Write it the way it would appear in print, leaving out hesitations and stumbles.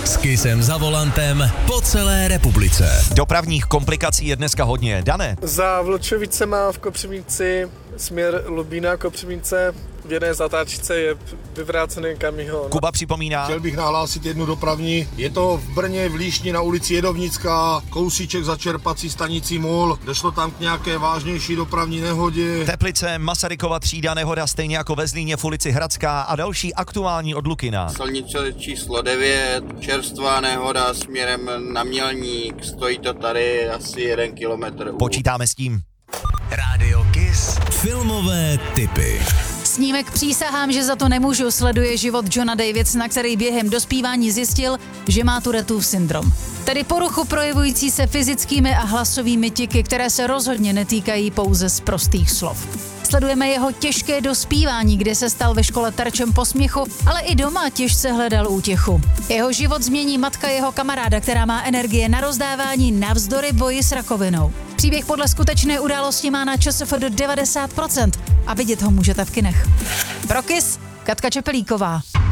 S Kissem za volantem po celé republice. Dopravních komplikací je dneska hodně. Dane? Za Vlčovicema v Kopřivnici směr Lubína Kopřivnice v jedné zatáčce je vyvrácený kamion. Kuba připomíná. Chtěl bych nahlásit jednu dopravní. Je to v Brně v Líšni na ulici Jedovnická, kousíček za čerpací stanicí MOL. Došlo tam k nějaké vážnější dopravní nehodě. Teplice, Masarykova třída, nehoda stejně jako ve Zlíně v ulici Hradská a další aktuální od Lukina. Silnice číslo 9, čerstvá nehoda směrem na Mělník, stojí to tady asi 1 kilometr. Počítáme s tím. Rádio Kiss. Filmové tipy. Snímek Přísahám, že za to nemůžu, sleduje život Johna Davidsona, který během dospívání zjistil, že má Tourettův syndrom. Tedy poruchu projevující se fyzickými a hlasovými tiky, které se rozhodně netýkají pouze z prostých slov. Sledujeme jeho těžké dospívání, kde se stal ve škole terčem posměchu, ale i doma těžce hledal útěchu. Jeho život změní matka jeho kamaráda, která má energie na rozdávání navzdory boji s rakovinou. Příběh podle skutečné události má na ČSFD 90% a vidět ho můžete v kinech. Pro Kiss, Katka Čepelíková.